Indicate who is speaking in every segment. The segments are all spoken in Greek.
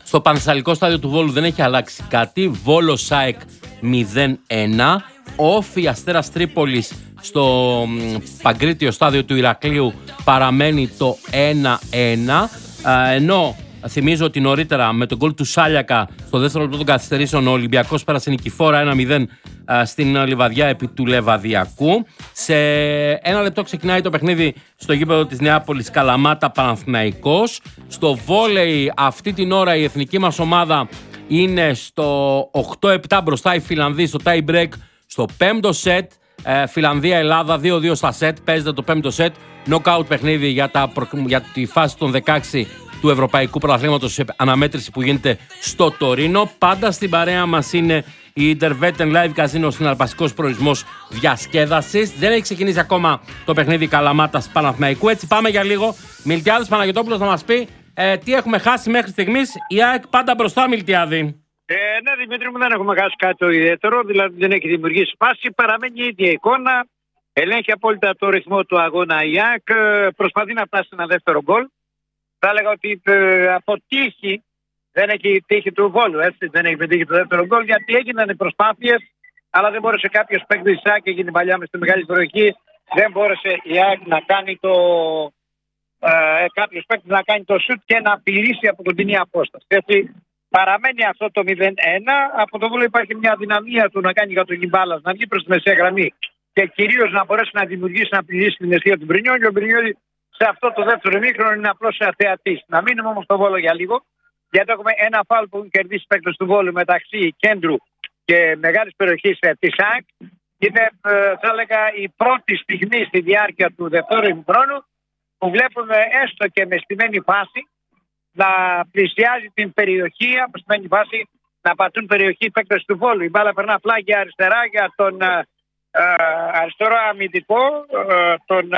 Speaker 1: Στο Πανθεσσαλικό στάδιο του Βόλου δεν έχει αλλάξει κάτι. Βόλος ΑΕΚ 0-1. Όφη Αστέρας Τρίπολης στο Παγκρίτιο στάδιο του Ηρακλείου παραμένει το 1-1. Ενώ θυμίζω ότι νωρίτερα με τον γκολ του Σάλιακα στο δεύτερο λεπτό των καθυστερήσεων ο Ολυμπιακός πέρασε νικηφόρα 1-0 στην Λιβαδιά επί του Λεβαδιακού. Σε ένα λεπτό ξεκινάει το παιχνίδι στο γήπεδο της Νεάπολης Καλαμάτα Παναθηναϊκός. Στο βόλεϊ αυτή την ώρα η εθνική μας ομάδα είναι στο 8-7 μπροστά οι Φιλανδοί στο tie break στο 5ο σετ. Φιλανδία-Ελλάδα 2-2 στα σετ. Παίζεται το 5ο σετ. Knockout παιχνίδι για τη φάση των 16 του Ευρωπαϊκού Πρωταθλήματος σε αναμέτρηση που γίνεται στο Τωρίνο. Πάντα στην παρέα μας είναι η Intervetten Live Casino, συναρπαστικός προορισμός διασκέδασης. Δεν έχει ξεκινήσει ακόμα το παιχνίδι Καλαμάτας Παναθηναϊκού. Έτσι πάμε για λίγο. Μιλτιάδης Παναγιωτόπουλος θα μας πει τι έχουμε χάσει μέχρι στιγμής. Η ΑΕΚ πάντα μπροστά, Μιλτιάδη.
Speaker 2: Ναι, Δημήτρη μου, δεν έχουμε χάσει κάτι το ιδιαίτερο. Δηλαδή δεν έχει δημιουργήσει φάση. Παραμένει η ίδια εικόνα. Ελέγχει απόλυτα το ρυθμό του αγώνα η ΑΕΚ. Προσπαθεί να φτάσει ένα δεύτερο γκολ. Θα έλεγα ότι από τύχη δεν έχει τύχη του Βόλου. Έτσι, δεν έχει πετύχει το δεύτερο γκολ γιατί έγιναν προσπάθειες, αλλά δεν μπόρεσε κάποιο παίκτη τη ΑΕΚ, έγινε παλιά με στη μεγάλη περιοχή. Δεν μπόρεσε η ΑΕΚ να κάνει κάποιο παίκτη να κάνει το σουτ και να απειλήσει από κοντινή απόσταση. Έτσι, παραμένει αυτό το 0-1. Από το Βόλο υπάρχει μια δυναμία του να κάνει για τον Κιμπάλας, να βγει προς τη μεσαία γραμμή και κυρίως να μπορέσει να δημιουργήσει, να απειλήσει την αιστεία του Μπρινιόλη. Ο Μπρινιόλη σε αυτό το δεύτερο ημίχρονο είναι απλώς θεατής. Να μείνουμε όμως στο Βόλο για λίγο, γιατί έχουμε ένα φάουλ που έχουν κερδίσει παίκτες του Βόλου μεταξύ κέντρου και μεγάλης περιοχής της ΑΕΚ. Είναι, θα έλεγα, η πρώτη στιγμή στη διάρκεια του δεύτερου ημίχρονου που βλέπουμε έστω και με στημένη φάση να πλησιάζει την περιοχή, από στημένη φάση να πατούν περιοχή παίκτες του Βόλου. Η μπάλα περνά πλάγια αριστερά για τον αριστερό αμυντικό, τον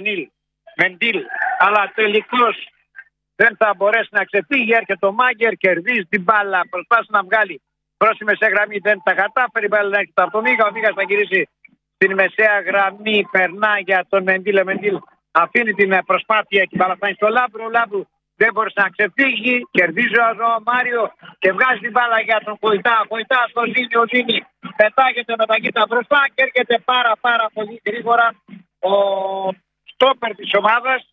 Speaker 2: Μεντίλ, αλλά τελικώς δεν θα μπορέσει να ξεφύγει. Έρχεται ο Μάγκερ, κερδίζει την μπάλα, προσπάθησε να βγάλει προς τη μεσαία γραμμή, δεν τα κατάφερε. Η μπάλα να έρχεται από τον Μίγα, ο Μίγας θα γυρίσει στην μεσαία γραμμή, περνά για τον Μεντίλ. Ο Μεντίλ αφήνει την προσπάθεια και η μπάλα φτάνει στο Λάμπρου. Ο Λάμπρου δεν μπορούσε να ξεφύγει, κερδίζει ο Μάριο και βγάζει την μπάλα για τον Κοϊτά. Κοϊτά στο Ζήνη, ο Ζήνη πετάγεται με τα κοίτα μπροστά και έρχεται πάρα πολύ γρήγορα ο στόπερ της ομάδας,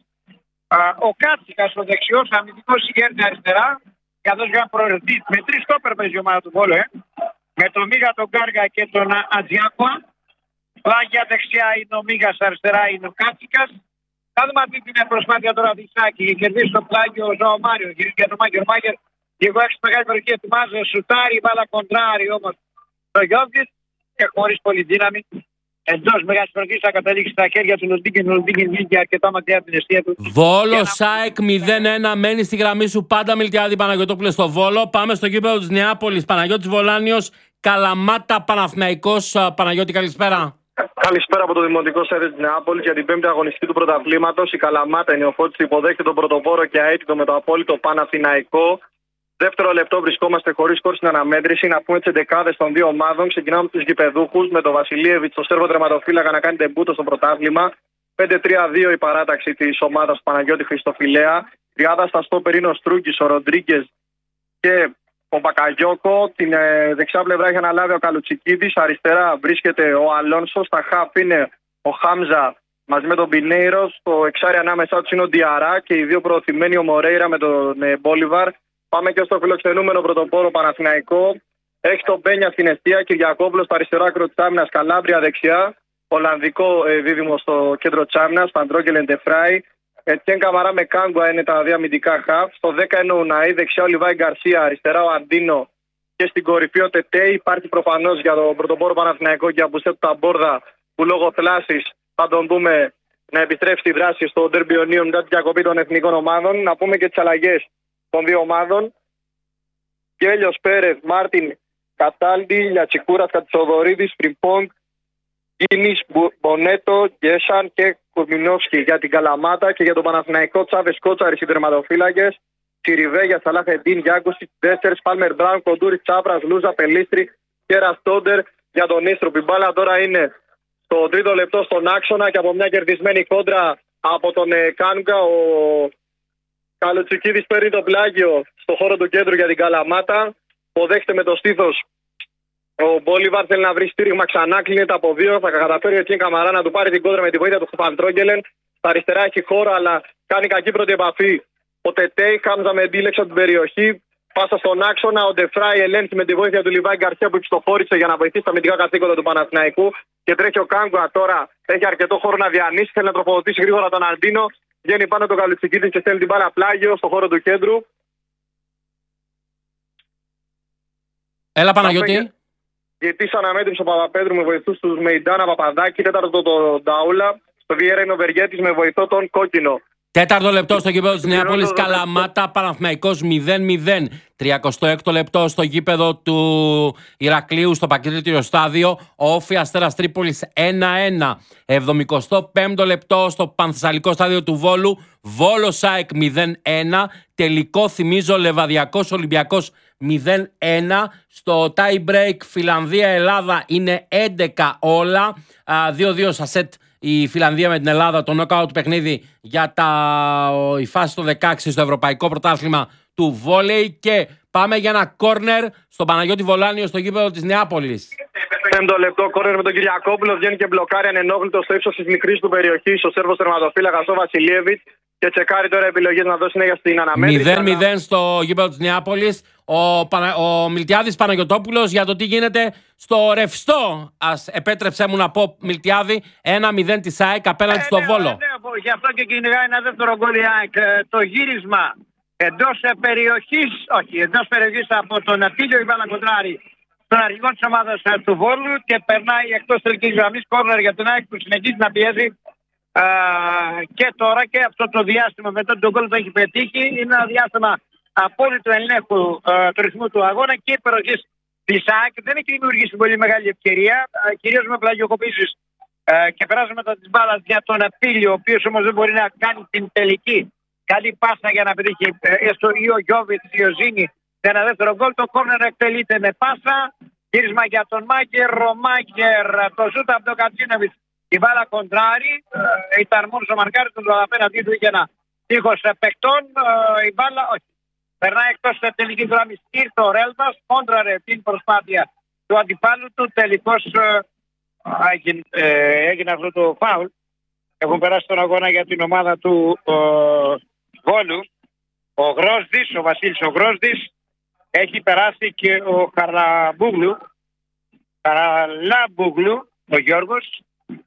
Speaker 2: ο Κάτσικας, ο δεξιός αμυντικός, συγγέρνει αριστερά, καθώς για προαιρετή με 3 στόπερ παίζει η ομάδα του Βόλου, με τον Μίγα, τον Κάργα και τον Ατζιάκουα. Πλάγια δεξιά είναι ο Μίγας, αριστερά είναι ο Κάτσικας. Θα δούμε αυτή την προσπάθεια τώρα της Σάκη και κερδίσει το πλάγιο ο Ζωο Μάριο. Γυρίζει για τον Μάγκερ. Μάγκερ λίγο έξω μεγάλη περιοχή, ετοιμάζει, σουτάρει, μπάλα κοντράρει όμως το Γιώργης και χωρίς πολύ δύναμη. Εντός μεγάλης περιοχής θα καταλήξει στα χέρια του Λοντίγκιν. Ο Λοντίγκιν βγήκε αρκετά μακριά από την αιστεία του.
Speaker 1: Βόλο ΑΕΚ 0-1. Μένει στη γραμμή σου πάντα, Μιλτιάδη Παναγιωτόπουλε, στο Βόλο. Πάμε στο γήπεδο της Νεάπολης. Παναγιώτης Βολάνιος, Καλαμάτα Παναθηναϊκός. Παναγιώτη, καλησπέρα.
Speaker 3: Καλησπέρα από το Δημοτικό Στάδιο της Νεάπολης για την 5η αγωνιστική του πρωταθλήματος. Η Καλαμάτα, η νεοφώτιστη, υποδέχεται τον πρωτοπόρο και αίτητο με το απόλυτο Παναθηναϊκό. Δεύτερο λεπτό βρισκόμαστε χωρίς σκορ στην αναμέτρηση. Να πούμε τις εντεκάδες των δύο ομάδων. Ξεκινάμε με τους γηπεδούχους, με τον Βασιλίεβιτς, το Σέρβο τερματοφύλακα, να κάνει ντεμπούτο στο πρωτάθλημα. 5-3-2 η παράταξη της ομάδας του Παναγιώτη Χριστοφιλέα. Τριάδα στα στόπερ είναι ο Στρούγκης, ο Ροντρίγκες και ο Μπακαγιώκο. Την δεξιά πλευρά έχει αναλάβει ο Καλουτσικίδης. Αριστερά βρίσκεται ο Αλόνσο. Στα χαφ είναι ο Χάμζα μαζί με τον Πινέιρο. Στο εξάρι ανάμεσά του είναι ο Ντιαρά και οι δύο προωθημένοι, ο Μορέιρα με τον Μπόλιβαρ. Πάμε και στο φιλοξενούμενο πρωτοπόρο Παναθηναϊκό. Έχει τον Μπένια στην αιστεία, Κυριακόπουλο στο αριστερό άκρο της άμυνας, Καλάμπρια δεξιά. Ολλανδικό δίδυμο στο κέντρο της άμυνας, Παντρόγκελ Εντεφράι. Ετιέν Καμαρά με Κάγκουα είναι τα δύο αμυντικά χαφ. Στο 10 είναι ο Ουναή, δεξιά ο Λιβάη Γκαρσία, αριστερά ο Αντίνο και στην κορυφή ο Τετέ. Υπάρχει προφανώς για τον πρωτοπόρο Παναθηναϊκό και από Σέτου Ταμπόρδα που λόγω θλάσσης θα τον δούμε να επιστρέψει στη δράση στο ντέρμπι Ιωνίων μετά την διακοπή των εθνικών ομάδων. Να πούμε και τις αλλαγές των δύο ομάδων. Γκέλιος Πέρεθ, Μάρτιν Κατάλντι, Λιατσικούρας Κατσοδωρίδης, Φριμπόγκ, Κίνης, Μπονέτο, Γκέσαν και Κουρμινόφσκι για την Καλαμάτα. Και για τον Παναθηναϊκό, Τσάβες Κότσαρης οι τερματοφύλακες, Τσιριβέ για Σαλάχεντίν, Γιάκουσι, Ντέστερς, Πάλμερ Μπράουν, Κοντούρης, Τσάπρας, Λούζα, Πελίστρη και Ραστόντερ για τον Ίστροπ. Η μπάλα τώρα είναι στο τρίτο λεπτό στον άξονα και από μια κερδισμένη κόντρα από τον Κάνγκα, ο Καλουτσικίδης παίρνει το πλάγιο στο χώρο του κέντρου για την Καλαμάτα. Αποδέχεται με το στήθος. Ο Μπόλιβαρ θέλει να βρει στήριγμα ξανά. Κλείνεται από δύο. Θα καταφέρει ο Τιέν Καμαρά να του πάρει την κόντρα με τη βοήθεια του Φαντρόγγελεν. Στα αριστερά έχει χώρο, αλλά κάνει κακή πρώτη επαφή. Ο Τετέι, Χάμζα με αντίλεξα από την περιοχή. Πάσα στον άξονα. Ο Ντεφράι ελέγχει με τη βοήθεια του Λιβάη Γκαρσία που επιστοχώρησε για να βοηθήσει τα αμυντικά καθήκοντα του Παναθηναϊκού. Και τρέχει ο Κάγκουα τώρα. Έχει αρκετό χώρο να διανύσει. Θέλει να τροφοδοτήσει γρήγορα τον Αλμπίνο. Βγαίνει πάνω το Καλουτσικίδη και στέλνει την μπάλα πλάγιο στο χώρο του κέντρου.
Speaker 1: Έλα Παναγιώτη.
Speaker 3: Γιατί αναμέτρησε ο Παπαπέτρου με βοηθούς του Μεϊντάνα Παπαδάκη. Τέταρτο τον Νταούλα. Στο Βιέρα είναι ο Βεργέτης με βοηθό τον Κόκκινο.
Speaker 1: Τέταρτο λεπτό στο γήπεδο της Νεάπολης Καλαμάτα, Παναθηναϊκός 0-0. 36ο λεπτό στο γήπεδο του Ηρακλείου στο Παγκρίτιο στάδιο, Όφη Αστέρας Τρίπολης 1-1. 75ο λεπτό στο Πανθεσσαλικό στάδιο του Βόλου, Βόλος ΑΕΚ 0-1. Τελικό θυμίζω Λεβαδιακός Ολυμπιακός 0-1. Στο tie break Φιλανδία-Ελλάδα είναι 11 όλα. 2-2 στα σετ η Φιλανδία με την Ελλάδα, το knockout παιχνίδι για η φάση των 16 στο Ευρωπαϊκό Πρωτάθλημα του Βόλεϊ. Και πάμε για ένα κόρνερ στο Παναγιώτη Βολάνιο στο γήπεδο της Νεάπολης.
Speaker 3: 5ο λεπτό, κόρνερ με τον Κυριακόπουλο. Βγαίνει και μπλοκάρει ανενόχλητο στο ύψος της μικρής του περιοχής ο Σέρβος τερματοφύλακας ο Βασιλιέβιτς και τσεκάρει τώρα επιλογές να δώσει συνέχεια στην αναμέτρηση.
Speaker 1: 0-0 στο γήπεδο της Νεάπολης. Ο Μιλτιάδης Παναγιωτόπουλος για το τι γίνεται στο ρευστό. Επέτρεψέ μου να πω, Μιλτιάδη, 1-0 της ΑΕΚ απέναντι στο Βόλο.
Speaker 2: Γι' αυτό και κυνηγάει ένα δεύτερο γκολ η ΑΕΚ. Το γύρισμα εντός περιοχής από τον Ατήλιο Ιβαλακοντράρη, τον αρχηγό της ομάδας του Βόλου, και περνάει εκτός τελικής γραμμής, κόρνερ για την ΑΕΚ που συνεχίζει να πιέζει. Και τώρα και αυτό το διάστημα μετά τον γκολ που έχει πετύχει είναι ένα διάστημα απόλυτου ελέγχου του ρυθμού του αγώνα και η περιοχή της ΑΕΚ δεν έχει δημιουργήσει πολύ μεγάλη ευκαιρία, κυρίως με πλαγιοκοπήσεις και περάσματα της μπάλας για τον Απίλιο, ο οποίος όμως δεν μπορεί να κάνει την τελική καλή πάσα για να πετύχει έστω ή ο Γιώβιτς ή ο Ζήνη σε ένα δεύτερο γκολ. Το κόρνερ εκτελείται με πάσα, γύρισμα για τον Μάγκερ, ο Μάγκερ το σούτ από τον Κατσίνοβιτς. Η μπάλα κοντράρει, ήταν μόνο ο μαρκάρι του, απέναντί του είχε ένα τείχος παικτών, η μπάλα όχι. Περνάει εκτός της τελικής γραμμής. Ήρθε ο Ρέλβας, κόντραρε την προσπάθεια του αντιπάλου του. Τελικώς έγινε αυτό το φάουλ. Έχουν περάσει τον αγώνα για την ομάδα του Βόλου. Ο Γρόσδης, ο Βασίλης ο Γρόσδης, έχει περάσει και ο Χαραλάμπογλου, ο Γιώργος.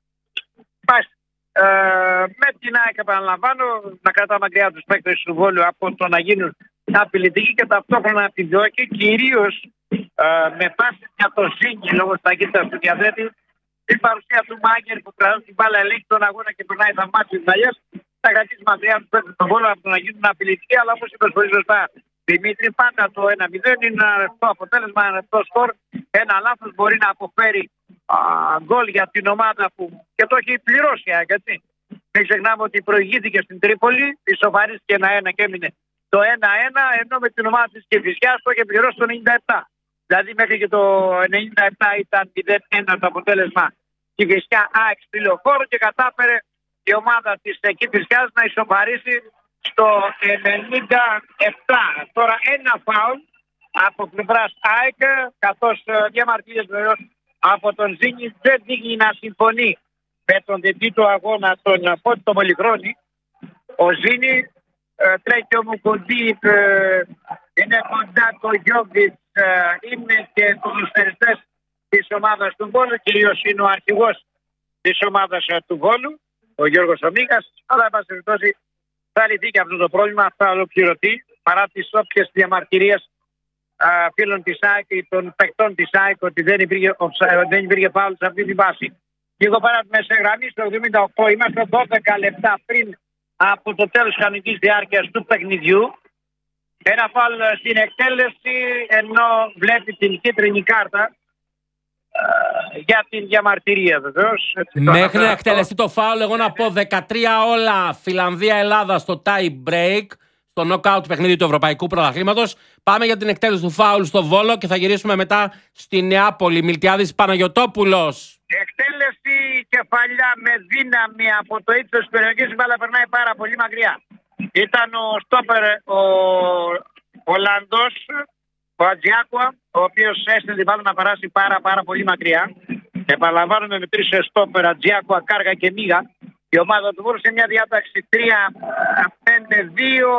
Speaker 2: Με την ΑΕΚ, επαναλαμβάνω, να κρατά μακριά τους παίκτες του Βόλου από το να γίνουν απειλητικοί και ταυτόχρονα επιδιώκει, κυρίως με πάση για το Ζήνη λόγω της ταχύτητας του διαθέτη, την παρουσία του Μάγκερ που κρατάει την μπάλα, ελέγχει τον αγώνα και περνάει τα μάτια της Βαλιάς. Θα κρατήσει μακριά τους παίκτες του Βόλου από το να γίνουν απειλητικοί, αλλά όπως είπες πολύ σωστά, Δημήτρη, πάντα το 1-0 είναι ένα ρευστό αποτέλεσμα, ένα ρευστό σκορ. Ένα λάθος μπορεί να αποφέρει γκολ για την ομάδα που και το έχει πληρώσει, έτσι. Μην ξεχνάμε ότι προηγήθηκε στην Τρίπολη, ισοφαρίστηκε 1-1 και έμεινε το 1-1, ενώ με την ομάδα της Κηφισιάς το είχε πληρώσει το 97. Δηλαδή μέχρι και το 97 ήταν 0-1 το αποτέλεσμα Κηφισιά ΑΕΚ στη Λεωφόρο και κατάφερε η ομάδα της Κηφισιάς να ισοφαρίσει στο 97. Τώρα ένα φάουλ από πλευράς ΑΕΚ, καθώς διαμαρτύρες βεβαίως από τον Ζήνη δεν δείχνει να συμφωνεί με τον διτή του αγώνα τον Φώτη τον Πολυχρόνη. Ο Ζήνη τρέχει ο Μουκοντή, είναι κοντά το Γιώβιτς, είναι και ποδοσφαιριστές της ομάδας του Βόλου, κυρίως είναι ο αρχηγός της ομάδας του Βόλου, ο Γιώργος Ομίγας, αλλά εν πάση περιπτώσει θα λυθεί και αυτό το πρόβλημα, θα ολοκληρωθεί παρά τις όποιες διαμαρτυρίες φίλων της ΑΕΚ ή των παικτών της ΑΕΚ ότι δεν υπήρχε φάουλ σε αυτή τη βάση. Και εγώ παρά τη μεσαγραμμή στο 78 είμαστε 12 λεπτά πριν από το τέλος της κανονικής διάρκειας του παιχνιδιού. Ένα φάουλ στην εκτέλεση, ενώ βλέπει την κίτρινη κάρτα για την διαμαρτυρία βεβαίως.
Speaker 1: Μέχρι να εκτελεστεί το φάουλ, εγώ να πω 13 όλα Φιλανδία-Ελλάδα στο tie break, στο knockout παιχνίδι του Ευρωπαϊκού Πρωταθλήματος. Πάμε για την εκτέλεση του φάουλ στο Βόλο και θα γυρίσουμε μετά στη Νεάπολη. Μιλτιάδης Παναγιωτόπουλος.
Speaker 2: Εκτέλεση κεφαλιά με δύναμη από το ύψος της περιοχής, η μπάλα περνάει πάρα πολύ μακριά. Ήταν ο στόπερ, ο Ολλανδός, ο Ατζιάκουα, ο οποίος έστειλε την μπάλα να περάσει πάρα πολύ μακριά. Επαναλαμβάνουμε με 3 στόπερ, Ατζιάκουα, Κάργα και Μίγα. Η ομάδα του Βόλου σε μια διάταξη 3-5-2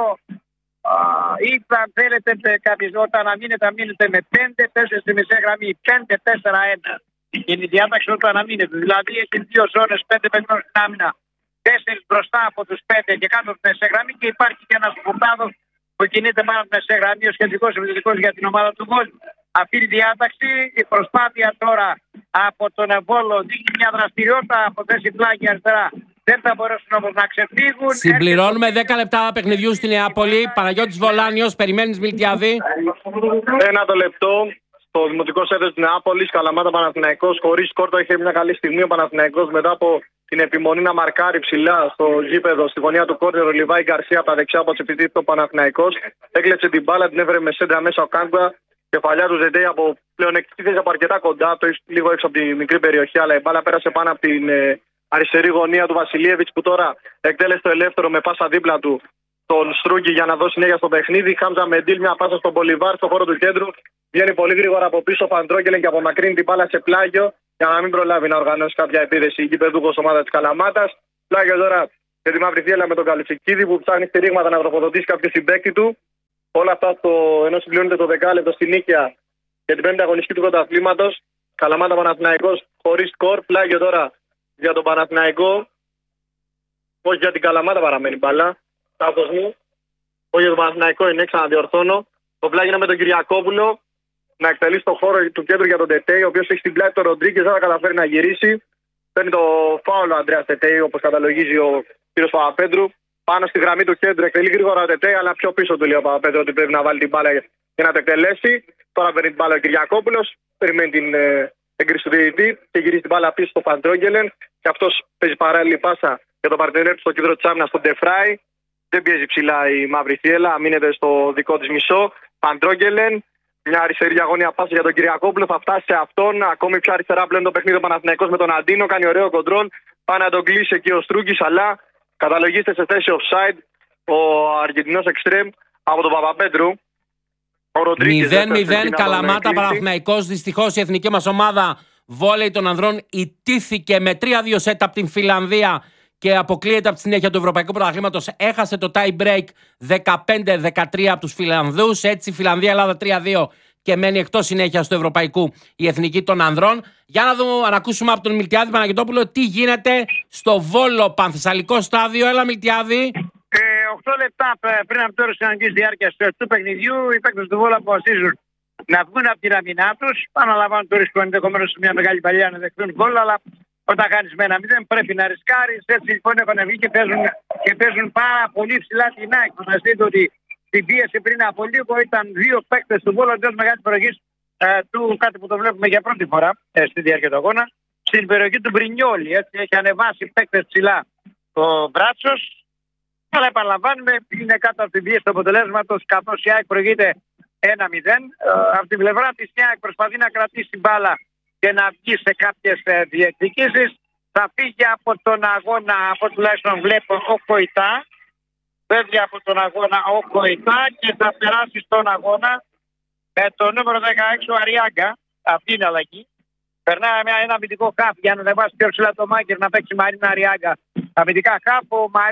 Speaker 2: ή αν θέλετε κάποιος όταν αμήνετε με 5-4 στη μεσαία γραμμή, 5-4-1. Είναι η διάταξη όταν αναμείνεται. Δηλαδή έχει 2 ζώνες, 5 παιχνών στην άμυνα, 4 μπροστά από τους 5 και κάτω από τη μεσαία γραμμή και υπάρχει και ένας Πουρτάδος που κινείται πάνω από τη μεσαία γραμμή ως κεντρικός επιθετικός για την ομάδα του Βόλου. Αυτή η διάταξη, η προσπάθεια τώρα από τον Βόλο δείχνει μια δραστηριότητα από θέση πλάγι αριστερά. Δεν θα μπορέσουν όμως να ξεφύγουν.
Speaker 1: Συμπληρώνουμε 10 λεπτά παιχνιδιού στη Νεάπολη. Παναγιώτης Βολάνιος, περιμένεις Μιλτιάδη.
Speaker 3: 1 λεπτό. Στο Δημοτικό Σέντερ της Νεάπολης, Καλαμάτα Παναθηναϊκός, χωρίς σκόρ. Είχε μια καλή στιγμή ο Παναθηναϊκός μετά από την επιμονή να μαρκάρει ψηλά στο γήπεδο, στη γωνία του κόρνερ. Ο Λιβάη Γκαρσία από τα δεξιά από τσιφτή του Παναθηναϊκός. Έκλεψε την μπάλα, την έβρε με σέντρα μέσα ο Κάγκουα. Κεφαλιά του Ζεντέι από πλεονεκτική θέση από αρκετά κοντά, το λίγο έξω από τη μικρή περιοχή, αλλά η μπάλα πέρασε πάνω από την αριστερή γωνία του Βασιλίεβιτς που τώρα εκτέλεσε το ελεύθερο με πάσα δίπλα του τον Στρούγκη για να δώσει συνέχεια στο παιχνίδι. Χάμζα Μεντίλ, μια πάσα στον Πολυβάρ στο χώρο του κέντρου. Βγαίνει πολύ γρήγορα από πίσω ο Φαντρόγκελεν και απομακρύνει την μπάλα σε πλάγιο για να μην προλάβει να οργανώσει κάποια επίδεση η γηπεδούχος ομάδα της Καλαμάτας. Πλάγιο τώρα για τη μαύρη θύελα με τον Καλουτσικίδη που ψάχνει στηρίγματα να τροφοδοτήσει κάποιο συμπαίκτη του. Όλα αυτά ενώ συμπληρώνεται το 10 λεπτό στη νίκαια για την 5η αγωνιστική του πρωταθλήματος. Καλαμάτα Παναθηναϊκός χωρίς σκορ. Πλάγιο τώρα για τον Παναθηναϊκό. Όχι για την Καλαμάτα παραμένει μπάλα. Λάθος μου. Όχι για τον Παναθηναϊκό είναι, ξαναδιορθώνω. Το πλάγιο είναι με τον Κυριακόπουλο να εκτελεί στο χώρο του κέντρου για τον Τετέι, ο οποίος έχει στην πλάτη τον Ροντρίγκες, δεν θα καταφέρει να γυρίσει. Παίρνει το φάουλο ο Ανδρέας Τετέι, όπως καταλογίζει ο κ. Παπαπέτρου. Πάνω στη γραμμή του κέντρου εκτελεί γρήγορα ο Τετέι, αλλά πιο πίσω του λέει ο Παπαπέτρου ότι πρέπει να βάλει την μπάλα για να το εκτελέσει. Τώρα παίρνει την μπάλα ο Κυριακόπουλος, περιμένει την έγκριση του διαιτητή και γυρίζει την μπάλα πίσω στο Φαντρόγκελεν. Και αυτός παίζει παράλληλη πάσα για τον παρτενέρ του στο κέντρο της άμυνας, στον Ντεφράι. Δεν πιέζει ψηλά η μαύρη θύελα, μείνεται στο δικό της μισό. Φαντρόγκελεν. Μια αριστερή διαγώνια πάσα για τον Κυριακόπουλο. Θα φτάσει σε αυτόν. Ακόμη πιο αριστερά πλέον το παιχνίδι ο Παναθηναϊκός με τον Αντίνο. Κάνει ωραίο κοντρόλ. Πάει να τον κλείσει εκεί ο Στρούγκης. Αλλά καταλογίστε σε θέση offside ο Αργεντινός εξτρέμ από τον Παπαπέτρου.
Speaker 1: 0-0 Καλαμάτα Παναθηναϊκός. Δυστυχώς η εθνική μας ομάδα βόλεϊ των ανδρών ιτήθηκε με 3-2 σετ από την Φιλανδία και αποκλείεται από τη συνέχεια του Ευρωπαϊκού Πρωταθλήματος. Έχασε το tie break 15-13 από τους Φιλανδούς. Έτσι η Φιλανδία-Ελλάδα 3-2 και μένει εκτός συνέχεια του Ευρωπαϊκού η εθνική των ανδρών. Για να δούμε, να ακούσουμε από τον Μιλτιάδη Παναγιωτόπουλο τι γίνεται στο Βόλο Πανθεσσαλικό στάδιο. Έλα Μιλτιάδη.
Speaker 2: 8 λεπτά πριν από το τέλος της αναγκής διάρκειας του παιχνιδιού, οι παίκτες του Βόλου αποφασίζουν να βγουν από την αμυνά τους. Παναλαμβάνουν το ρίσκο ενδεχομένως σε μια μεγάλη παλιά να δεχτούν γκολ, αλλά όταν κάνεις με 1-0 πρέπει να ρισκάρεις. Έτσι λοιπόν έχουν βγει και παίζουν πάρα πολύ ψηλά την ΑΕΚ. Να δείτε ότι την πίεση πριν από λίγο ήταν 2 παίκτες του Βόλου εντός μεγάλης περιοχής του, κάτι που το βλέπουμε για πρώτη φορά στη διάρκεια του αγώνα, στην περιοχή του Μπρινιόλη. Έτσι έχει ανεβάσει παίκτες ψηλά ο Μπράτσος. Αλλά επαναλαμβάνουμε, είναι κάτω από την πίεση του αποτελέσματος, καθώς η ΑΕΚ προηγείται 1-0. Από την πλευρά της η ΑΕΚ προσπαθεί να κρατήσει την μπάλα και να βγει σε κάποιες διεκδικήσεις. Θα φύγει από τον αγώνα, από τουλάχιστον βλέπω, ο Κοϊτά. Φεύγει από τον αγώνα ο Κοϊτά και θα περάσει στον αγώνα με το νούμερο 16 ο Αριάγκα. Αυτή είναι αλλαγή. Περνάει ένα αμυντικό χαφ για να ανεβάσει πιο ψηλά το Μάγκερ να παίξει Μαρίνα Αριάγκα. Αμυντικά χαφ,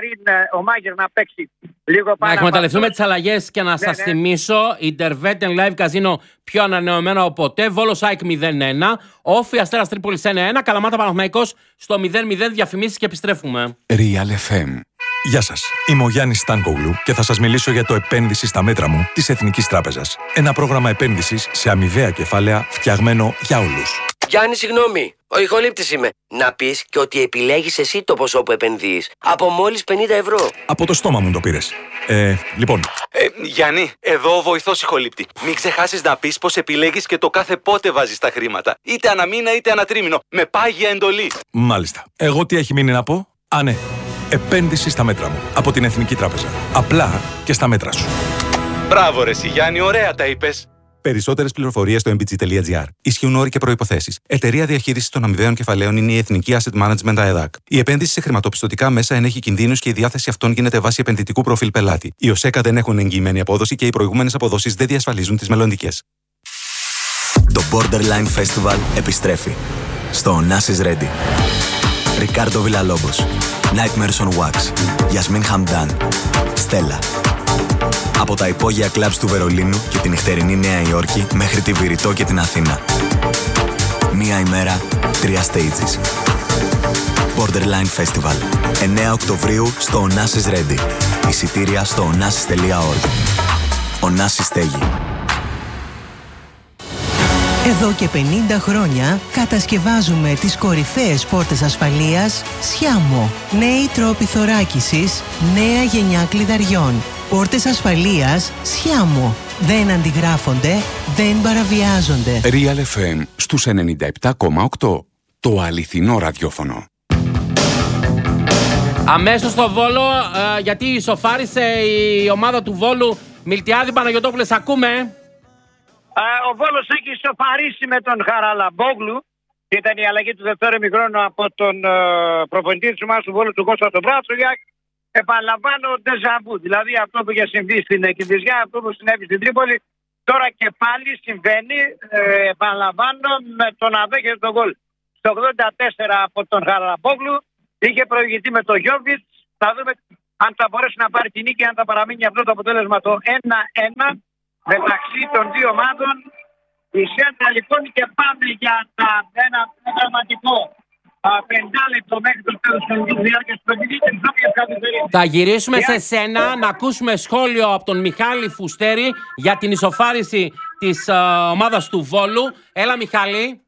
Speaker 2: ο Μάγκερ να παίξει λίγο πάνω. Να
Speaker 1: εκμεταλλευτούμε τις αλλαγές και να σας θυμίσω: Intervetten Live Casino πιο ανανεωμένο από ποτέ. Βόλος ΑΕΚ 0-1. Όφι Αστέρας Τρίπολης 1-1. Καλαμάτα Παναθηναϊκός στο 0-0. Διαφημίσεις και επιστρέφουμε.
Speaker 4: Real FM. Γεια σας, είμαι ο Γιάννης Στάνκογλου και θα σας μιλήσω για το επένδυση στα μέτρα μου της Εθνικής Τράπεζας. Ένα πρόγραμμα επένδυσης σε αμοιβαία κεφάλαια φτιαγμένο για όλους.
Speaker 5: Γιάννη, συγγνώμη, ο ηχολήπτης είμαι. Να πεις και ότι επιλέγεις εσύ το ποσό που επενδύεις. Από μόλις 50 ευρώ.
Speaker 4: Από το στόμα μου το πήρες. Λοιπόν.
Speaker 6: Γιάννη, εδώ ο βοηθός ηχολήπτη. Μην ξεχάσεις να πεις πως επιλέγεις και το κάθε πότε βάζεις τα χρήματα. Είτε ανά μήνα είτε ανά τρίμηνο. Με πάγια εντολή.
Speaker 4: Μάλιστα. Εγώ τι έχει μείνει να πω? Ναι. Επένδυση στα μέτρα μου. Από την Εθνική Τράπεζα. Απλά και στα μέτρα σου.
Speaker 6: Μπράβο ρε Γιάννη, ωραία τα είπες. Περισσότερες πληροφορίες στο mbg.gr. Ισχύουν όροι και προϋποθέσεις. Εταιρεία διαχείρισης των αμοιβαίων κεφαλαίων είναι η Εθνική Asset Management ΑΕΔΑΚ. Η επένδυση σε χρηματοπιστωτικά μέσα ενέχει κινδύνους και η διάθεση αυτών γίνεται βάσει επενδυτικού προφίλ πελάτη. Οι ΟΣΕΚΑ δεν έχουν εγγυημένη απόδοση και οι προηγούμενες αποδόσεις δεν διασφαλίζουν τις μελλοντικές.
Speaker 7: Το Borderline Festival επιστρέφει στο Onassis Ready. Ρικάρντο Βιλαλόμπος, Nightmares on Wax, Γιασμίν Χαμντάν, Στέλλα. Από τα υπόγεια κλαμπς του Βερολίνου και την νυχτερινή Νέα Υόρκη μέχρι τη Βηρητό και την Αθήνα. Μία ημέρα, 3 stages. Borderline Festival. 9 Οκτωβρίου στο Onassis Ready. Εισιτήρια στο onassis.org. Onassis στέγη.
Speaker 8: Εδώ και 50 χρόνια κατασκευάζουμε τις κορυφαίες πόρτες ασφαλείας Sciamo. Νέοι τρόποι θωράκισης, νέα γενιά κλειδαριών. Πόρτες ασφαλείας Sciamo. Δεν αντιγράφονται, δεν παραβιάζονται.
Speaker 9: Real FM στους 97,8. Το αληθινό ραδιόφωνο.
Speaker 1: Αμέσως στο Βόλο, γιατί ισοφάρισε η ομάδα του Βόλου. Μιλτιάδη Παναγιωτόπουλε, ακούμε.
Speaker 2: Ο Βόλος έχει ισοφαρίσει με τον Χαραλαμπόγλου και ήταν η αλλαγή του δεύτερου ημιχρόνου από τον προπονητή της ομάδας του Βόλου, του Κώστα τον Μπράτσογιάκ. Επαναλαμβάνω ντεζαβού, δηλαδή αυτό που είχε συμβεί στην Κηδισιά, αυτό που συνέβη στην Τρίπολη, τώρα και πάλι συμβαίνει, επαναλαμβάνω, με τον αδέχεται τον γκολ. Στο 84 από τον Χαραλαμπόγλου, είχε προηγηθεί με τον Γιόβιτς. Θα δούμε αν θα μπορέσει να πάρει την νίκη, αν θα παραμείνει αυτό το αποτέλεσμα το 1-1. Μεταξύ των δύο ομάδων η Σέντα λοιπόν και πάμε για ένα δραματικό 5 λεπτό μέχρι το τέλος της διάρκειας του παιχνιδιού.
Speaker 1: Θα γυρίσουμε σε σένα να ακούσουμε σχόλιο από τον Μιχάλη Φουστέρη για την ισοφάριση της ομάδας του Βόλου. Έλα Μιχάλη.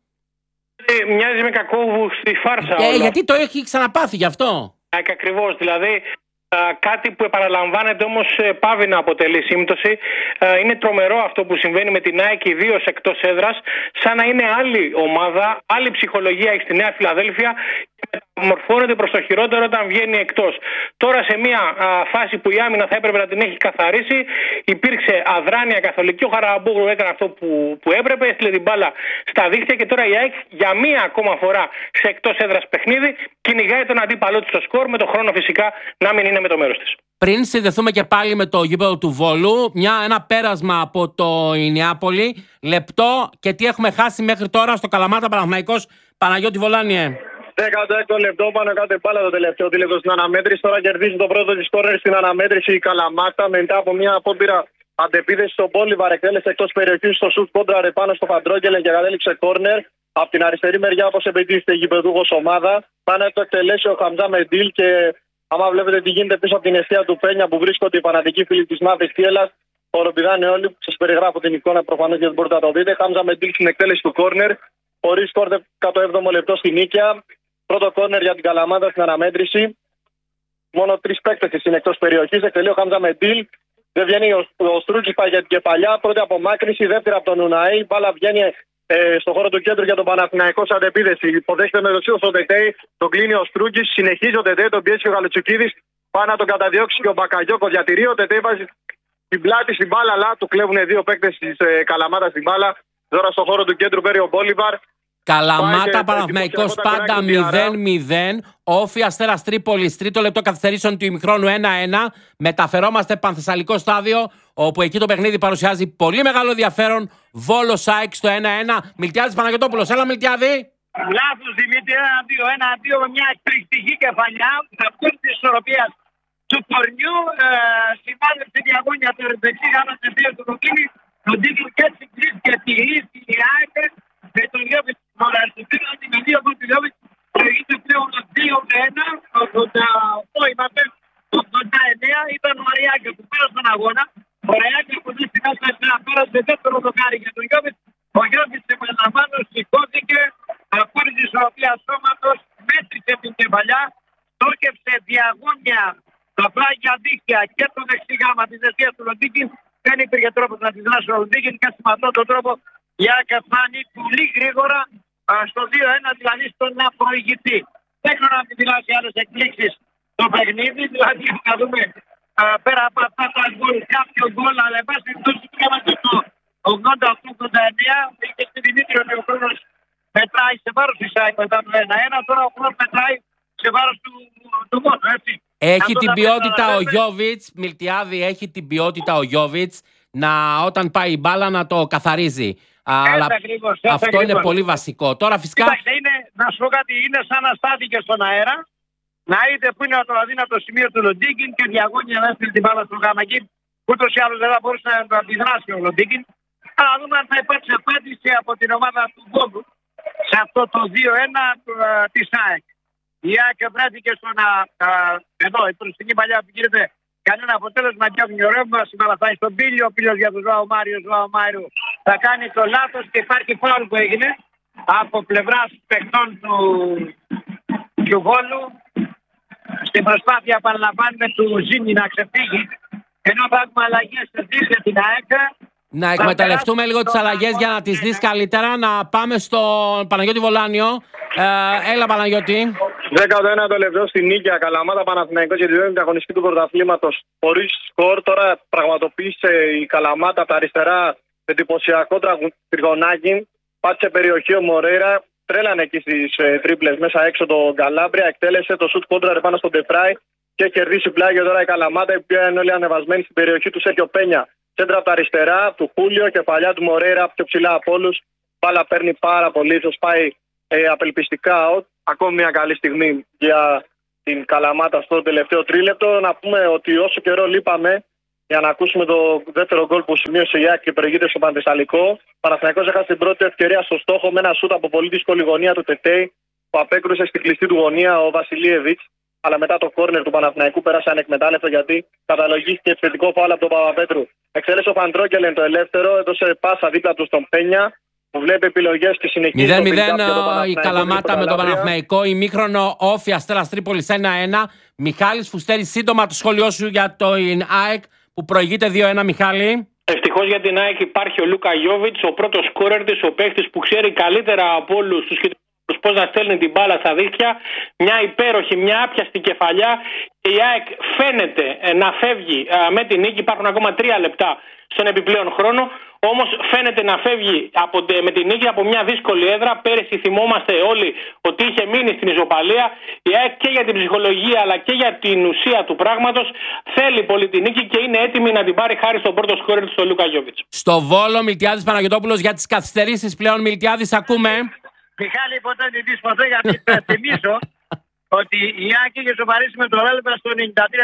Speaker 10: Μοιάζει με κακόβουστη φάρσα.
Speaker 1: Γιατί το έχει ξαναπάθει γι' αυτό.
Speaker 10: Ακριβώς, δηλαδή κάτι που επαναλαμβάνεται όμως πάβει να αποτελεί σύμπτωση. Είναι τρομερό αυτό που συμβαίνει με την ΑΕΚ, ιδίως εκτός έδρας, σαν να είναι άλλη ομάδα, άλλη ψυχολογία έχει στη Νέα Φιλαδέλφια και μεταμορφώνεται προς το χειρότερο όταν βγαίνει εκτός. Τώρα σε μια φάση που η άμυνα θα έπρεπε να την έχει καθαρίσει, υπήρξε αδράνεια καθολική. Ο Χαραλαμπόγλου έκανε αυτό που έπρεπε, έστειλε την μπάλα στα δίχτυα και τώρα η ΑΕΚ για μία ακόμα φορά σε εκτός έδρας παιχνίδι κυνηγάει τον αντίπαλό της στο σκορ, με το χρόνο φυσικά να μην είναι με το μέρος της.
Speaker 1: Πριν συνδεθούμε και πάλι με το γήπεδο του Βόλου, ένα πέρασμα από το Ινιάπολη, λεπτό και τι έχουμε χάσει μέχρι τώρα στο Καλαμάτα Παναθηναϊκός. Παναγιώτη Βολάνιε.
Speaker 3: 16ο λεπτό, πάνω κάτω μπάλα το τελευταίο δίλεπτο στην αναμέτρηση. Τώρα κερδίζει το πρώτο της κόρνερ στην αναμέτρηση η Καλαμάτα μετά από μια απόπειρα αντεπίθεση στον Μπόλιβαρ. Εκτέλεσε εκτός περιοχής στο σουτ κόντραρε πάνω στο Φαντρόγγελεν και κατέληξε κόρνερ. Από την αριστερή μεριά, όπως επαιτήθηκε η γηπεδούχος ομάδα, πάνε να το εκτελέσει ο Χαμζά Μεντίλ και άμα βλέπετε τι γίνεται πίσω από την αιστεία του Πένια που βρίσκονται οι φανατικοί φίλοι της Μαύρης Θύελλας, οροπηδάνε όλοι. Σας περιγράφω την εικόνα προφανώς γιατί μπορείτε να το δείτε. Χαμζά Μεντίλ στην εκτέλεση του κόρνερ, χωρίς κόρνερ κάτω 7ο λεπτό στην νίκαια. Πρώτο κόρνερ για την Καλαμάτα στην αναμέτρηση. Μόνο 3 παίκτες είναι εκτός περιοχής. Εκτελεί ο Χαμζά Μεντίλ. Δεν βγαίνει ο Στρούκης, πάει για την κεφαλιά. Πρώτη απομάκρυνση, δεύτερη από τον Ουναή. Μπάλα βγαίνει στον χώρο του κέντρου για τον Παναθηναϊκό σε αντεπίθεση. Υποδέχεται με δοσίο στο Τετέι, τον κλείνει ο Στρούγκης, συνεχίζει ο Τετέι, τον πιέσει ο Γαλουτσουκίδης. Πάει να τον καταδιώξει και ο Μπακαγιώκο διατηρεί. Ο Τετέι βάζει την πλάτη στην μπάλα, αλλά του κλέβουν 2 παίκτες της Καλαμάτα στην μπάλα. Τώρα στον χώρο του κέντρου παίρνει ο Μπόλιβαρ.
Speaker 1: Καλαμάτα Παναθηναϊκός πάντα 0-0. Όφη Αστέρας Τρίπολης, τρίτο λεπτό καθυστερήσεων του ημιχρόνου 1-1. Μεταφερόμαστε Πανθεσσαλικό στάδιο, όπου εκεί το παιχνίδι παρουσιάζει πολύ μεγάλο ενδιαφέρον. Βόλος ΑΕΚ στο 1-1. Μιλτιάδης Παναγιωτόπουλος. Έλα Μιλτιάδη.
Speaker 2: Λάθος Δημήτρη, 1-2 με μια εκπληκτική κεφαλιά. Θα βγουν τη ισορροπία του κορνιού. Σημάδευε τη διαγώνια του δεξί γάμα της δύο του Κοκκίνη. Τον τίτλο και έτσι κλείστηκε τη λύση η ΑΕΚ. Με τον Γιώβιτ Μοραστηφίνα, την medία από τον Γιώβιτ προηγείται πλέον 2-1, 88 είμαστε, 89 ήταν ο Αριάκη που πέρασε τον αγώνα. Ο Αριάκη που δεν στην να πέρασε δεύτερο δοκάρι για τον Γιώβιτ. Ο Γιώβιτ επαναλαμβάνω σηκώθηκε, χωρίς τη ισορροπία σώματος, μέτρησε την κεφαλιά, στόκευσε διαγώνια τα πλάγια δίχτυα και το δεξί γάμα της αιστείας του Λοντίκη. Δεν υπήρχε τρόπος να τη δράσει ο Λοντίκη και με αυτόν τον τρόπο η ΑΕΚ φτάνει πολύ γρήγορα στο 2-1, δηλαδή στον να προηγηθεί. Δεν ξέρω να μην δηλώσει άλλες εκπλήξεις στο παιχνίδι, δηλαδή να δούμε πέρα από αυτά τα γκολ, κάποιο γκολ, αλλά εν πάση περιπτώσει 88-89 είχε στη Δημήτρη ότι ο χρόνος μετράει σε βάρος της ΑΕΚ μετά το 1-1. Τώρα ο χρόνος μετράει σε βάρος του Βόλου, έτσι.
Speaker 1: Έχει την ποιότητα ο Γιόβιτς, Μιλτιάδη, έχει την ποιότητα ο Γιόβιτς όταν πάει η μπάλα να το καθαρίζει. Αλλά
Speaker 2: ακριβώς,
Speaker 1: αυτό είναι πολύ βασικό. Τώρα φυσικά.
Speaker 2: Κοιτάξτε, να σου πω κάτι, είναι σαν να στάθηκε στον αέρα, να είδε που είναι το αδύνατο σημείο του Λοντίγκιν και διαγώνια να έστειλε την μπάλα στο Γαμακί. Ούτως ή άλλως δεν θα μπορούσε να αντιδράσει ο Λοντίγκιν. Αλλά δούμε αν θα υπάρξει απάντηση από την ομάδα του Βόλου σε αυτό το 2-1 της ΑΕΚ. Η ΑΕΚ βρέθηκε στο να. Εδώ η προστινή παλιά που γίνεται κανένα αποτέλεσμα και όχι ρεύμα. Σήμερα θα είναι στον Πίλιο. Ο Πίλιος για τον Ζωάο Μάριο. Ο Ζωάο Μάριο θα κάνει το λάθος και υπάρχει φάουλ που έγινε από πλευράς παιχτών του Βόλου. Στην προσπάθεια παραλαμβάνουμε του Ζήνη να ξεφύγει. Ενώ θα έχουμε αλλαγές για την ΑΕΚ.
Speaker 1: Να εκμεταλλευτούμε λίγο τις αλλαγές για να τις δεις καλύτερα. Να πάμε στον Παναγιώτη Βολάνιο. Έλα Παναγιώτη.
Speaker 3: 19ο λεπτό στη Νίκαια, Καλαμάτα Παναθηναϊκός για τη δεύτερη αγωνιστική του πρωταθλήματος χωρίς σκορ. Τώρα πραγματοποίησε η Καλαμάτα από τα αριστερά εντυπωσιακό τριγωνάκι. Πάτησε περιοχή ο Μορέιρα. Τρέλανε εκεί στις τρίπλες μέσα έξω τον Καλάμπρια. Εκτέλεσε το σουτ κόντρα πάνω στον Ντεφράι και κερδίσει πλάγιο τώρα η Καλαμάτα, η οποία είναι όλοι ανεβασμένοι στην περιοχή του Σέρχιο Πένια. Σέντρα από τα αριστερά του Χούλιο, κεφαλιά του Μορέιρα, πιο ψηλά από όλους. Μπάλα παίρνει πάρα πολύ, ίσως πάει απελπιστικά out. Ακόμη μια καλή στιγμή για την Καλαμάτα στο τελευταίο τρίλεπτο. Να πούμε ότι όσο καιρό λείπαμε για να ακούσουμε το δεύτερο γκολ που σημείωσε η ΑΕΚ και προηγείται στο Πανθεσσαλικό. Παναθηναϊκός έχασε την πρώτη ευκαιρία στο στόχο με ένα σούτ από πολύ δύσκολη γωνία του Τετέι που απέκρουσε στην κλειστή του γωνία ο Βασιλίεβιτς. Αλλά μετά το κόρνερ του Παναθηναϊκού πέρασε ανεκμετάλλευτο γιατί καταλογίστηκε επιθετικό φάουλ από τον Παπαπέτρου. Εξέλεξε ο Φαντρόκελεν το ελεύθερο, έδωσε πάσα δίπλα του στον Πένια που βλέπει επιλογές και συνεχίζει.
Speaker 1: 0-0 η Καλαμάτα με τον Παναθηναϊκό. Ημίχρονο Όφη Αστέρας Τρίπολης 1-1. Μιχάλης Φουστέρης, σύντομα το σχόλιο σου για το ΑΕΚ που προηγείται 2-1, Μιχάλη.
Speaker 10: Ευτυχώς για την ΑΕΚ υπάρχει ο Λούκα Γιόβιτς, ο πρώτος σκόρερ της, ο παίκτης που ξέρει καλύτερα από όλους τους πώς να στέλνει την μπάλα στα δίχτυα. Μια υπέροχη, μια άπιαστη κεφαλιά. Η ΑΕΚ φαίνεται να φεύγει με την νίκη. Υπάρχουν ακόμα 3 λεπτά στον επιπλέον χρόνο. Όμως φαίνεται να φεύγει με την νίκη από μια δύσκολη έδρα. Πέρυσι θυμόμαστε όλοι ότι είχε μείνει στην ισοπαλία. Η ΑΕΚ και για την ψυχολογία αλλά και για την ουσία του πράγματος θέλει πολύ την νίκη και είναι έτοιμη να την πάρει χάρη στον πρώτο σκόρερ του, στον Λούκα Γιόβιτς.
Speaker 1: Στο Βόλο, Μιλτιάδης Παναγιωτόπουλος για τις καθυστερήσεις πλέον. Μιλτιάδης, ακούμε.
Speaker 2: Μιχάλη, ποτέ δεν δεις ποτέ, γιατί θα θυμίσω ότι η ΑΕΚ είχε σοβαρήσει με το Ρέλβα στο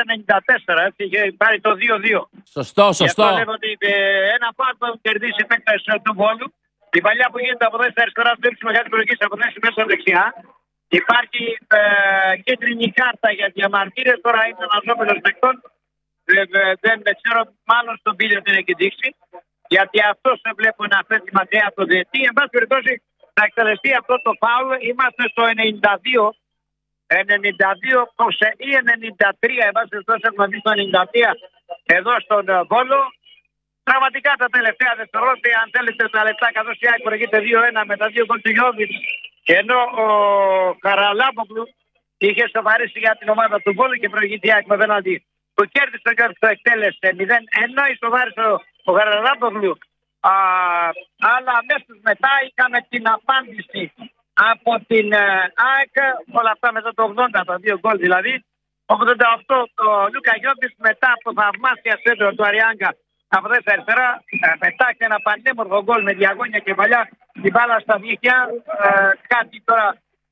Speaker 2: 93-94, έτσι, είχε πάρει το 2-2.
Speaker 1: Σωστό.
Speaker 2: Γι' αυτό λέμε ότι ένα πάρ που έχουν κερδίσει παίκτες του Βόλου, η παλιά που γίνεται από δέση αριστερά, βλέπει μεγάλη προηγή από δέση μέσα δεξιά. Υπάρχει κίτρινη κάρτα για διαμαρτύρες, τώρα είναι αναζόμενος παικτών. Δεν ξέρω, μάλλον στον Πίλιο δεν έχει δείξει, γιατί αυτός δεν βλέπω να φέρει μακριά από το διετή. Εν πάση περιπτώσει, θα εκτελεστεί αυτό το φάουλ. Είμαστε στο 92 ή 93, εν πάση περιπτώσει έχουμε δει στο 93 εδώ στον Βόλο. Πραγματικά τα τελευταία δευτερόλεπτα, αν θέλετε τα λεπτά, καθώς η ΑΕΚ προηγείται 2-1 με τα 2 γκολ του Γιόβιτς, ενώ ο Χαραλάμπογλου είχε σοβαρήσει για την ομάδα του Βόλου και προηγείται η ΑΕΚ με πέναλτι που κέρδισε το Γιόβιτς, το εκτέλεσε 0-1, ισοβάρισε ο Χαραλάμπογλου. Αλλά αμέσως μετά είχαμε την απάντηση από την ΑΕΚ, όλα αυτά μετά το 80, τα 2 γκολ δηλαδή. 88 το Λούκα Γιόβιτς, μετά από θαυμάσια σέντρα του Αριάγκα από δέση αριστερά, πετάξει ένα πανέμορφο γκολ με διαγώνια και παλιά την μπάλα στα δίχτυα. Κάτι τώρα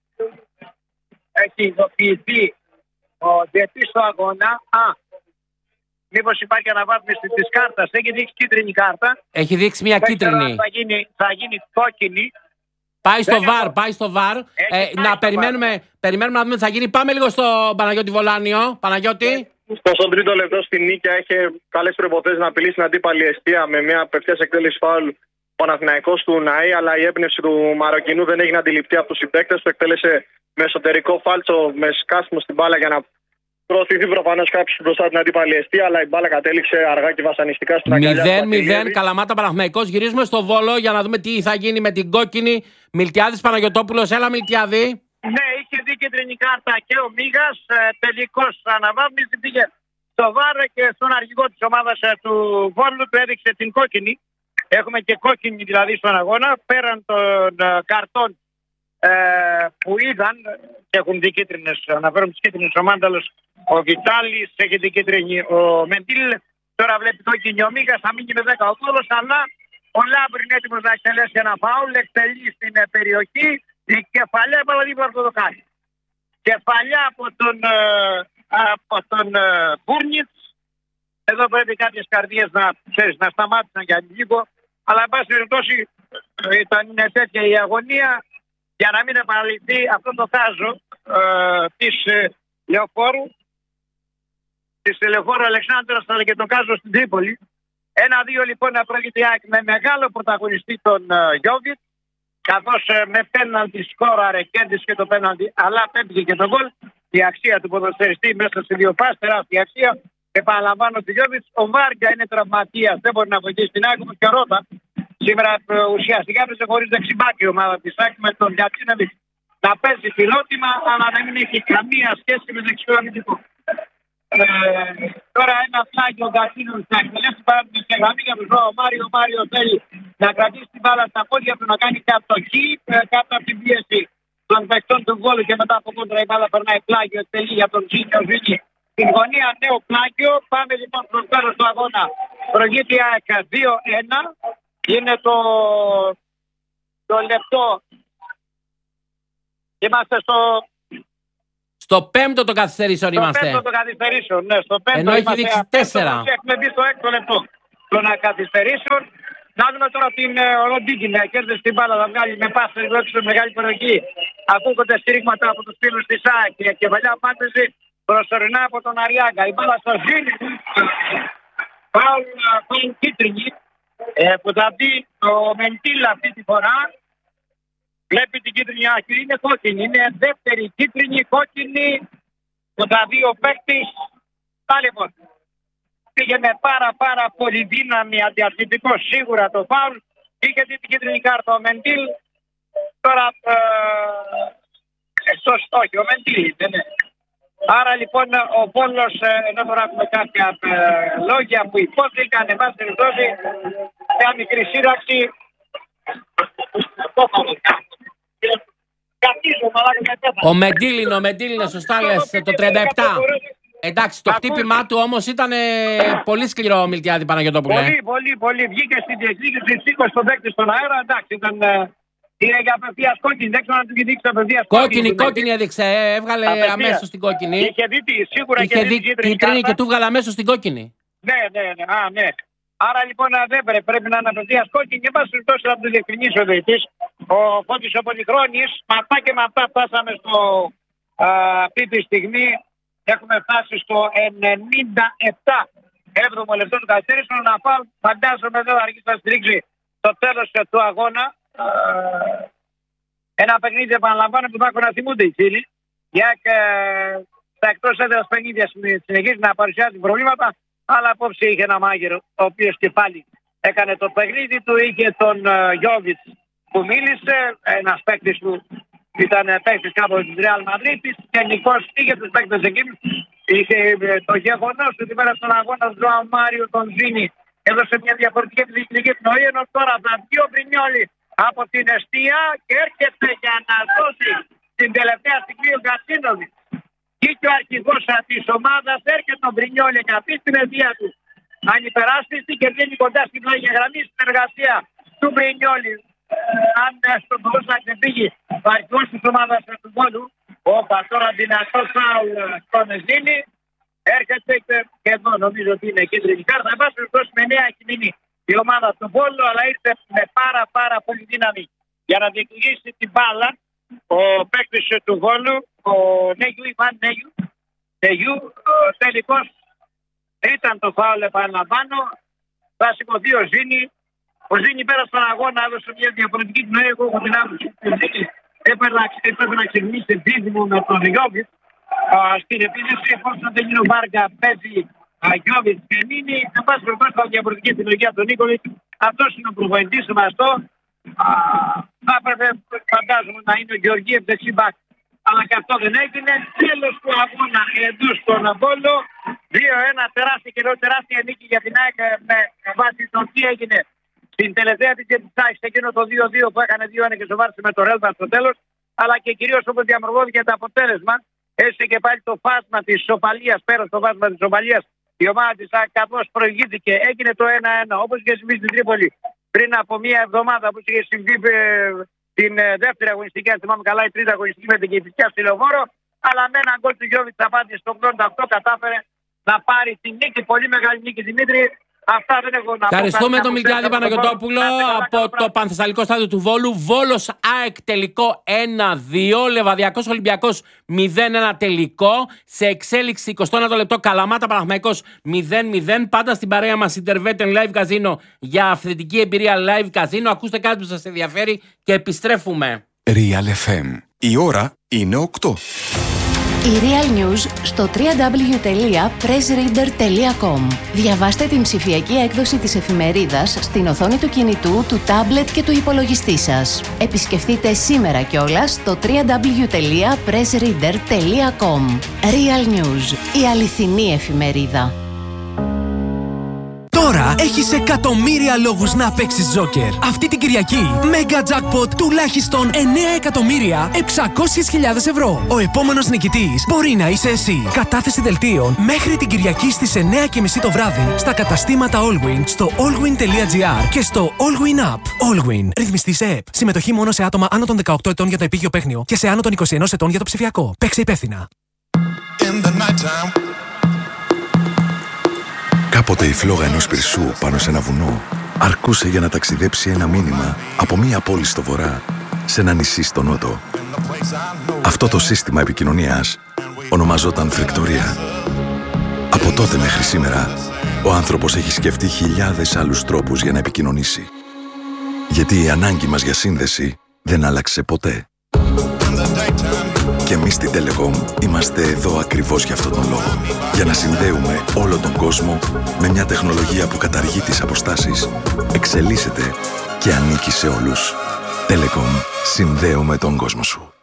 Speaker 2: έχει ειδοποιηθεί ο διαιτής στο αγώνα. Μήπως υπάρχει αναβάθμιση της κάρτας, έχει δείξει κίτρινη κάρτα.
Speaker 1: Έχει δείξει μια κίτρινη.
Speaker 2: Θα γίνει κόκκινη.
Speaker 1: Πάει στο βαρ. Να περιμένουμε να δούμε τι θα γίνει. Πάμε λίγο στο Παναγιώτη Βολάνιο. Παναγιώτη.
Speaker 3: Στον τρίτο λεπτό στη Νίκαια είχε καλές προϋποθέσεις να απειλήσει την αντίπαλη εστία με μια απευθείας εκτέλεση φάουλ Παναθηναϊκός του Ναή, αλλά η έμπνευση του Μαροκινού δεν έγινε αντιληπτή από τους συμπαίκτες. Το εκτέλεσε με εσωτερικό φάλτσο, με σκάσιμο στην μπάλα για να προωθηθεί προφανώς κάποιος μπροστά την αντίπαλη εστία, αλλά η μπάλα κατέληξε αργά και βασανιστικά στην αγκαλιά.
Speaker 1: 0-0 Καλαμάτα Παναθηναϊκός. Γυρίζουμε στο Βόλο για να δούμε τι θα γίνει με την κόκκινη. Μιλτιάδης Παναγιωτόπουλος, έλα Μιλτιάδη.
Speaker 2: Ναι, είχε δει κίτρινη κάρτα και ο Μίγας. Τελικώς αναβάθμιση πήγε στο βάρ και στον αρχηγό της ομάδας του Βόλου του έδειξε την κόκκινη. Έχουμε και κόκκινη δηλαδή στον αγώνα, πέραν των καρτών που είδαν και έχουν δει κίτρινες. Αναφέρομαι τις κίτρινες, ο Μάνταλος, ο Βιτάλης, έχει την κίτρινη ο Μεντήλ. Τώρα βλέπει κόκκινη ο Μίγας, θα μείνει με 10 ο Βόλος, αλλά ο Λάμπρη είναι έτοιμος να εκτελέσει ένα φάουλ, εκτελεί στην περιοχή, η κεφαλιά από το δοκάρι. Κεφαλιά από τον Μπούρνιτς. Εδώ πρέπει κάποιες καρδιές να σταμάτησαν για λίγο, αλλά εν πάση περιπτώσει είναι τέτοια η αγωνία για να μην επαναληφθεί αυτό το κάζο της Λεωφόρου, της Λεωφόρου Αλεξάνδρας, αλλά και το κάζο στην Τρίπολη. 1-2 λοιπόν να πρόκειται με μεγάλο πρωταγωνιστή τον Γιόβιτ, καθώς με πέναλτι σκόραρε, κέρδισε και το πέναλτι, αλλά πέτυχε και τον γκολ. Η αξία του ποδοσφαιριστή μέσα σε 2 πας, τεράστια αξία. Επαναλαμβάνω του Γιόβιτς, ο Βάρκα είναι τραυματίας, δεν μπορεί να βοηθήσει την άκρη και Ρότα. Σήμερα ουσιαστικά έπαιζε χωρίς δεξιμπάκι η ομάδα της άκρη με τον Γιατσίνεβιτ να παίζει φιλότιμα, αλλά να μην έχει καμία σχέση με δεξιό αμυντικό. Τώρα ένα φλάκι ο Γκασίνος θα εκτελέσει πάρα την γραμμή για τον ο Μάριο θέλει να κρατήσει την μπάλα στα πόδια του, να κάνει κατοχή κάτω από την πίεση των παικτών του Βόλου και μετά από κόντρα η μπάλα περνάει πλάγιο, εκτελεί για τον Ζήνιο Ζήνη. Στην γωνία νέο πλάγιο, πάμε λοιπόν στο τέλος του αγώνα. Προηγείται η ΑΕΚ 2-1, είναι το λεπτό. Είμαστε
Speaker 1: στο πέμπτο των καθυστερήσεων είμαστε.
Speaker 2: Στο πέμπτο των καθυστερήσεων, ναι. Στο πέμπτο
Speaker 1: ενώ έχει δείξει 4.
Speaker 2: Έχουμε μπει στο 6ο λεπτό των καθυστερήσεων. Να δούμε τώρα την Ροντίκη να κέρδισε την μπάλα, θα βγάλει με πάσα εδώ έξω μεγάλη περιοχή. Ακούγονται στήριγματα από τους φίλους της ΑΕΚ και κεφαλιά μάταιζε προσωρινά από τον Αριάγκα. Η μπάλα στο Ζήνη. Πάουν κίτρινη που θα μπει το Μεντήλ αυτή τη φορά. Βλέπει την κίτρινη άκρη, είναι κόκκινη. Είναι δεύτερη κίτρινη, κόκκινη που θα δει ο παίκτης. Λοιπόν, πήγε με πάρα πολύ δύναμη, αντιαθλητικό σίγουρα το φάουλ. Είχε δει την κίτρινη κάρτα ο Μεντήλ. Τώρα εκτός όχι, ο Μεντήλ δεν είναι. Άρα λοιπόν ο Πόλος, ενώ τώρα έχουμε κάποια λόγια που υπόθηκαν, εν πάση περιπτώσει, μια μικρή σύραξη.
Speaker 1: Ο Μεντήλ είναι, σωστά λες, το 37. Εντάξει, το χτύπημά του όμως ήταν πολύ σκληρό, Μιλτιάδη Παναγιωτόπουλε.
Speaker 2: Πολύ. Βγήκε στην διεκδίκηση, σήκωσε τον παίκτη στον αέρα, εντάξει, ήταν... Είναι για απευθείας κόκκινη, δεν ξέρω να του δείξει απευθείας
Speaker 1: κόκκινη. Κόκκινη έδειξε, έβγαλε αμέσως την κόκκινη.
Speaker 2: Είχε δει σίγουρα και την
Speaker 1: κίτρινη και του βγάλε αμέσως την κόκκινη.
Speaker 2: Ναι. Άρα λοιπόν δεν πρέπει να είναι απευθείας κόκκινη και πάση περιπτώσει να του διευκρινίσει ο διαιτητής. Ο Φώτης ο Πολυχρόνης, με αυτά και με αυτά φτάσαμε αυτή τη στιγμή. Έχουμε φτάσει στο 97. 7ο λεπτό του καθυστέρησης. Να πάω, φαντάζομαι εδώ θα αρχίσει να στηρίξει το τέλος του αγώνα. Ένα παιχνίδι, επαναλαμβάνω, που θα έχουν να θυμούνται οι φίλοι. Για τα εκτός έδρας παιχνίδια συνεχίζει να παρουσιάζει προβλήματα. Αλλά απόψε είχε ένα μάγειρο, ο οποίος και πάλι έκανε το παιχνίδι του. Είχε τον Γιόβιτς που μίλησε, ένας παίκτης που ήταν παίκτης κάποτε της Ρεάλ Μαδρίτης. Γενικώ είχε τους παίκτες εκείνους. Είχε το γεγονός ότι πέρα στον αγώνα του Μάριο τον Ζήνη έδωσε μια διαφορετική επιθυμητική πνοή. Ενώ τώρα θα βγει ο Μπρινιόλι από την εστία και έρχεται για να δώσει την τελευταία στιγμή ο Γκατσίνοβιτς. Και ο αρχηγός της ομάδας έρχεται τον Μπρινιόλι και αυτή στην αιστεία του. Αν υπεράσπιστη και βγαίνει κοντά στην πλάγια γραμμή στην εργασία του Μπρινιόλι. Αν μπορούσε να ξεφύγει ο αρχηγός της ομάδας του Βόλου, τώρα δυνατό φάουλ στον Ζήνη, έρχεται και εδώ νομίζω ότι είναι κίτρινη κάρτα. Εν πάση περιπτώσει με νέα έχει μείνει η ομάδα του Βόλου, αλλά ήρθε με πάρα πολύ δύναμη για να διεκδικήσει την μπάλα. Ο παίκτης του Βόλου, ο Νέγιου, Ιβάν Νέγιου, τελικώς ήταν το φάουλ, επαναλαμβάνω. Θα σηκωθεί ο Ζήνη. Ο Ζήνη πέρασε στον αγώνα, έδωσε μια διαφορετική πνοή. Εγώ έχω την άποψη του Ζήνη. Έπρεπε να ξεκινήσει δίδυμο με τον Γιόβιτς στην επίθεση. Εφόσον δεν είναι ο Βάρκα, παίζει Γιόβιτς και Νίνη. Εν πάση περιπτώσει, θα διαφορετική επιλογή από τον Νίκολιτ. Αυτός είναι ο προπονητής του Μαστό. Θα έπρεπε, φαντάζομαι, να είναι ο Γεωργίευ δεξιμπάκ. Αλλά και αυτό δεν έγινε. Τέλος του αγώνα εντός στον Βόλο. 2-1, τεράστια νίκη για την ΑΕΚ με βάση το τι έγινε στην τελευταία της σε εκείνο το 2-2 που έκανε 2-1 και σοβάρεσε με το Ρέλβα στο τέλος, αλλά και κυρίως όπως διαμορφώθηκε το αποτέλεσμα, έστω και πάλι το φάσμα της ισοπαλίας, πέρα στο φάσμα της ισοπαλίας, η ομάδα της ΑΕΚ καθώς προηγήθηκε, έγινε το 1-1, όπως είχε συμβεί στην Τρίπολη πριν από μία εβδομάδα, που είχε συμβεί την δεύτερη αγωνιστική, αν θυμάμαι καλά, η τρίτη αγωνιστική με την Κηφισιά στη Λεωφόρο, αλλά με έναν γκολ του Γιώβιτς απάντηση στο 88 κατάφερε να πάρει την νίκη, πολύ μεγάλη νίκη, Δημήτρη. Αυτά δεν έχω να πω.
Speaker 1: Ευχαριστούμε τον Μιλτιάδη Παναγιωτόπουλο από το Πανθεσσαλικό στάδιο του Βόλου. Βόλος ΑΕΚ τελικό 1-2. Λεβαδιακός Ολυμπιακός 0-1 τελικό. Σε εξέλιξη 21 λεπτό Καλαμάτα Παναθηναϊκός 0-0. Πάντα στην παρέα μας Interveten Live Casino για αυθεντική εμπειρία Live Casino. Ακούστε κάτι που σας ενδιαφέρει και επιστρέφουμε.
Speaker 9: Real FM. Η ώρα είναι 8.
Speaker 11: Η Real News στο www.pressreader.com. Διαβάστε την ψηφιακή έκδοση της εφημερίδας στην οθόνη του κινητού, του τάμπλετ και του υπολογιστή σας. Επισκεφτείτε σήμερα κιόλας το www.pressreader.com. Real News, η αληθινή εφημερίδα.
Speaker 12: Τώρα έχεις εκατομμύρια λόγους να παίξεις Τζόκερ. Αυτή την Κυριακή, Mega Jackpot τουλάχιστον 9.600.000 ευρώ. Ο επόμενος νικητής μπορεί να είσαι εσύ. Κατάθεση δελτίων μέχρι την Κυριακή στις 9.30 το βράδυ στα καταστήματα Allwyn, στο allwyn.gr και στο Allwyn App. Allwyn. Ρυθμιστή σε ΕΠ. Συμμετοχή μόνο σε άτομα άνω των 18 ετών για το επίγειο παίχνιο και σε άνω των 21 ετών για το ψηφιακό. Παίξε υπεύθυνα.
Speaker 13: Κάποτε η φλόγα ενός πυρσού πάνω σε ένα βουνό αρκούσε για να ταξιδέψει ένα μήνυμα από μία πόλη στο βορρά σε ένα νησί στο νότο. Αυτό το σύστημα επικοινωνίας ονομαζόταν φρεκτορία. Από τότε μέχρι σήμερα, ο άνθρωπος έχει σκεφτεί χιλιάδες άλλους τρόπους για να επικοινωνήσει. Γιατί η ανάγκη μας για σύνδεση δεν άλλαξε ποτέ. Και εμείς στην Telecom είμαστε εδώ ακριβώς για αυτόν τον λόγο. Για να συνδέουμε όλο τον κόσμο με μια τεχνολογία που καταργεί τις αποστάσεις, εξελίσσεται και ανήκει σε όλους. Telecom, συνδέουμε τον κόσμο σου.